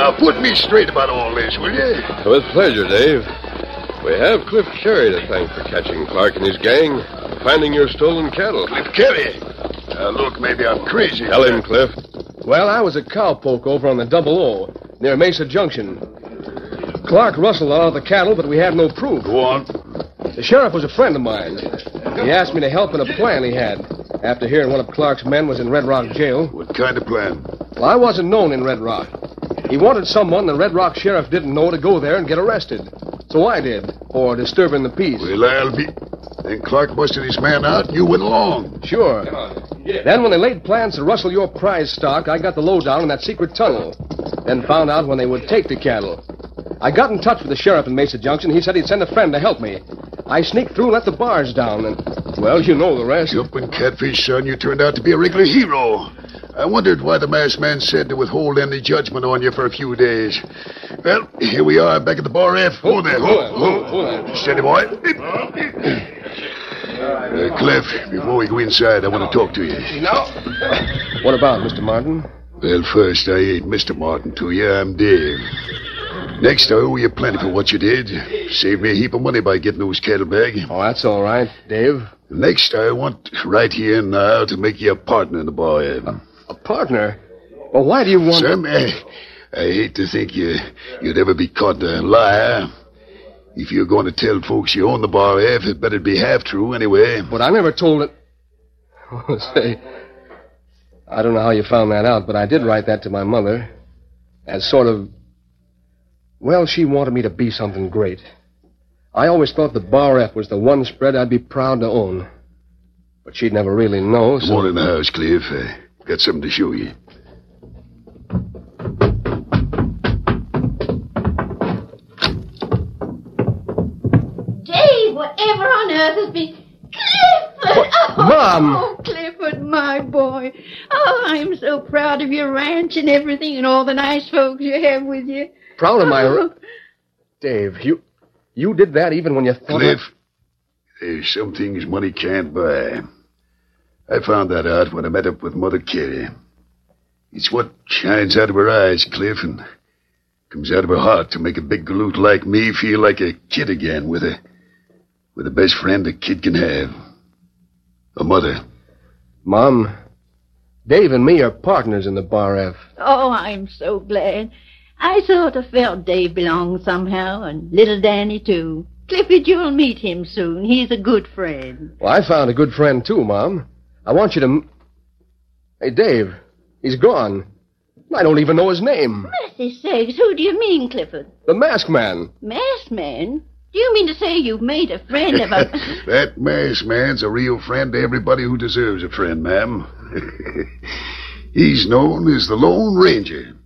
Now, put me straight about all this, will you? With pleasure, Dave. We have Cliff Carey to thank for catching Clark and his gang, finding your stolen cattle. Cliff Carey? Look, maybe I'm crazy. Tell him, Cliff. Well, I was a cowpoke over on the Double O, near Mesa Junction. Clark rustled all of the cattle, but we have no proof. Go on. The sheriff was a friend of mine. He asked me to help in a plan he had, after hearing one of Clark's men was in Red Rock jail. What kind of plan? Well, I wasn't known in Red Rock. He wanted someone the Red Rock sheriff didn't know to go there and get arrested. So I did, for disturbing the peace. Well, I'll be... Then Clark busted his man out and you went along. Sure. Then when they laid plans to rustle your prize stock, I got the lowdown in that secret tunnel. Then found out when they would take the cattle. I got in touch with the sheriff in Mesa Junction. He said he'd send a friend to help me. I sneaked through and let the bars down, and, well, you know the rest. Jumping catfish, son, you turned out to be a regular hero. I wondered why the masked man said to withhold any judgment on you for a few days. Well, here we are, back at the Bar F. Hold there. Hold. Steady, boy. Cliff, before we go inside, I want to talk to you. No. What about, Mr. Martin? Well, first, I ain't Mr. Martin to you. I'm Dave. Next, I owe you plenty for what you did. Saved me a heap of money by getting those cattle back. Oh, that's all right, Dave. Next, I want right here and now to make you a partner in the Bar F. A partner? Well, why do you want... Sam, I hate to think you'd ever be caught a liar. If you're going to tell folks you own the Bar F, it better be half true anyway. But I never told it... Oh, say, I don't know how you found that out, but I did write that to my mother. As sort of... Well, she wanted me to be something great. I always thought the Bar F was the one spread I'd be proud to own. But she'd never really know, so... Come on in the house, Cliff. Got something to show you. Dave, whatever on earth has been... Clifford! Mom! Oh, Clifford, my boy. Oh, I'm so proud of your ranch and everything and all the nice folks you have with you. Proud of my... Dave, you did that even when you thought... Cliff, there's some things money can't buy. I found that out when I met up with Mother Carey. It's what shines out of her eyes, Cliff, and comes out of her heart to make a big galoot like me feel like a kid again with the best friend a kid can have. A mother. Mom, Dave and me are partners in the Bar F. Oh, I'm so glad. I sort of felt Dave belonged somehow, and little Danny, too. Clifford, you'll meet him soon. He's a good friend. Well, I found a good friend, too, Mom. I want you to... Hey, Dave, he's gone. I don't even know his name. Mercy sakes, who do you mean, Clifford? The masked man. Masked man? Do you mean to say you've made a friend of a... That masked man's a real friend to everybody who deserves a friend, ma'am. He's known as the Lone Ranger.